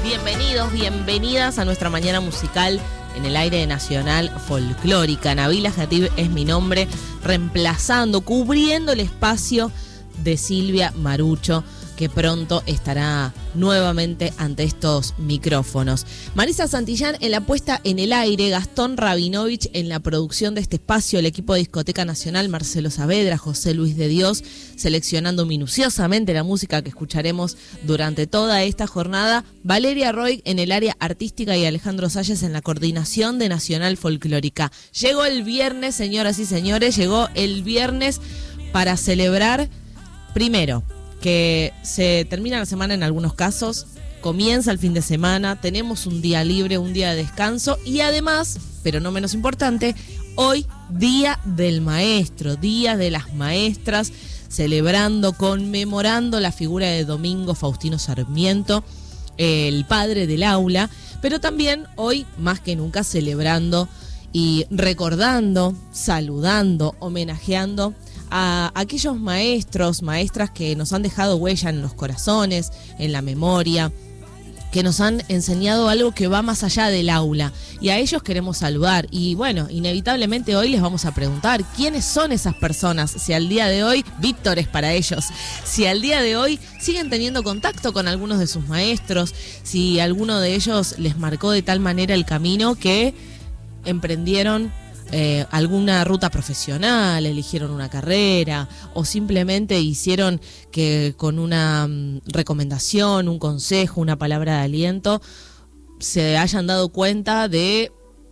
Bienvenidos, bienvenidas a nuestra mañana musical en el aire de Nacional Folclórica. Nabila Jatib es mi nombre, reemplazando, cubriendo el espacio de Silvia Marucho, que pronto estará nuevamente ante estos micrófonos. Marisa Santillán en la puesta en el aire, Gastón Rabinovich en la producción de este espacio, el equipo de Discoteca Nacional, Marcelo Saavedra, José Luis de Dios, seleccionando minuciosamente la música que escucharemos durante toda esta jornada, Valeria Roig en el área artística y Alejandro Salles en la coordinación de Nacional Folclórica. Llegó el viernes, señoras y señores, llegó el viernes para celebrar, primero, que se termina la semana en algunos casos, comienza el fin de semana, tenemos un día libre, un día de descanso y además, pero no menos importante, hoy Día del Maestro, Día de las Maestras, celebrando, conmemorando la figura de Domingo Faustino Sarmiento, el padre del aula, pero también hoy más que nunca celebrando y recordando, saludando, homenajeando a aquellos maestros, maestras que nos han dejado huella en los corazones, en la memoria, que nos han enseñado algo que va más allá del aula, y a ellos queremos saludar. Y bueno, inevitablemente hoy les vamos a preguntar quiénes son esas personas, si al día de hoy, Víctor es para ellos, si al día de hoy siguen teniendo contacto con algunos de sus maestros, si alguno de ellos les marcó de tal manera el camino que emprendieron alguna ruta profesional, eligieron una carrera o simplemente hicieron que con una recomendación, un consejo, una palabra de aliento se hayan dado cuenta de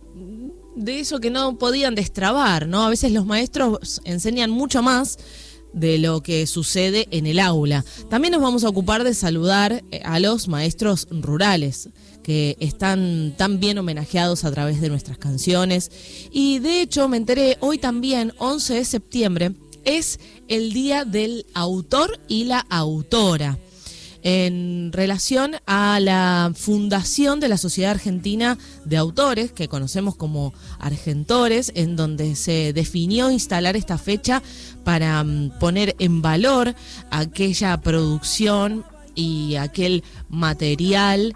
eso que no podían destrabar, ¿no? A veces los maestros enseñan mucho más de lo que sucede en el aula. También nos vamos a ocupar de saludar a los maestros rurales, que están tan bien homenajeados a través de nuestras canciones. Y de hecho me enteré, hoy también, 11 de septiembre, es el Día del Autor y la Autora, en relación a la fundación de la Sociedad Argentina de Autores, que conocemos como Argentores, en donde se definió instalar esta fecha para poner en valor aquella producción y aquel material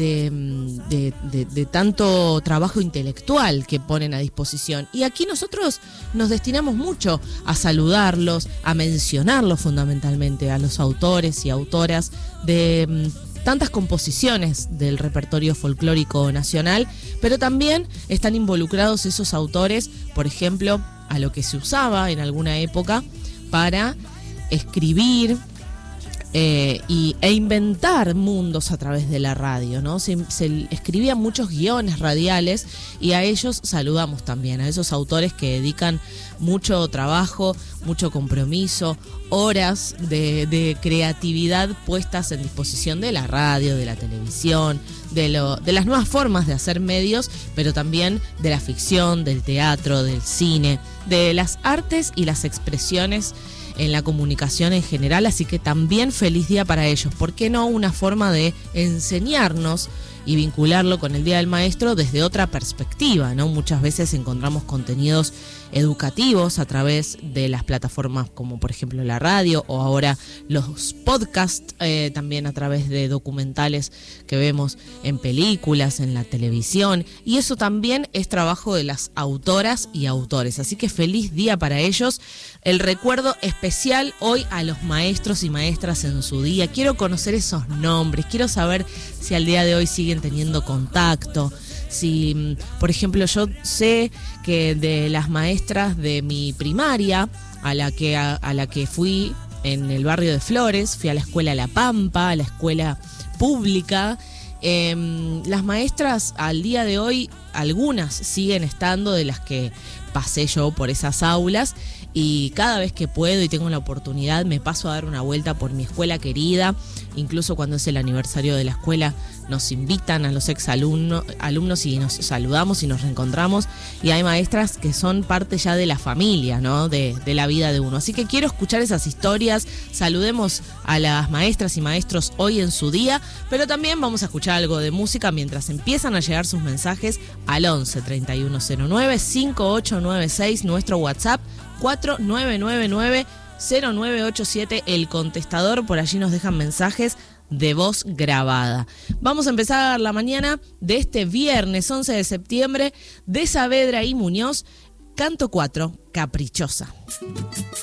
de tanto trabajo intelectual que ponen a disposición. Y aquí nosotros nos destinamos mucho a saludarlos, a mencionarlos fundamentalmente, a los autores y autoras de tantas composiciones del repertorio folclórico nacional, pero también están involucrados esos autores, por ejemplo, a lo que se usaba en alguna época para escribir e inventar mundos a través de la radio, ¿no? Se escribían muchos guiones radiales y a ellos saludamos también, a esos autores que dedican mucho trabajo, mucho compromiso, horas de creatividad puestas en disposición de la radio, de la televisión, de las nuevas formas de hacer medios, pero también de la ficción, del teatro, del cine, de las artes y las expresiones en la comunicación en general, así que también feliz día para ellos. ¿Por qué no una forma de enseñarnos y vincularlo con el Día del Maestro desde otra perspectiva, ¿no? Muchas veces encontramos contenidos educativos a través de las plataformas como por ejemplo la radio o ahora los podcasts, también a través de documentales que vemos en películas, en la televisión, y eso también es trabajo de las autoras y autores, así que feliz día para ellos. El recuerdo especial hoy a los maestros y maestras en su día. Quiero conocer esos nombres, quiero saber si al día de hoy siguen teniendo contacto. Si, por ejemplo, yo sé que de las maestras de mi primaria, a la que fui en el barrio de Flores, fui a la escuela La Pampa, a la escuela pública, las maestras al día de hoy, algunas siguen estando de las que pasé yo por esas aulas, y cada vez que puedo y tengo la oportunidad me paso a dar una vuelta por mi escuela querida. Incluso cuando es el aniversario de la escuela nos invitan a los alumnos y nos saludamos y nos reencontramos, y hay maestras que son parte ya de la familia, ¿no? de la vida de uno. Así que quiero escuchar esas historias. Saludemos a las maestras y maestros hoy en su día, pero también vamos a escuchar algo de música mientras empiezan a llegar sus mensajes al 11 3109 5896, nuestro WhatsApp 4999 0987, el contestador. Por allí nos dejan mensajes de voz grabada. Vamos a empezar la mañana de este viernes 11 de septiembre de Saavedra y Muñoz, canto 4, Caprichosa.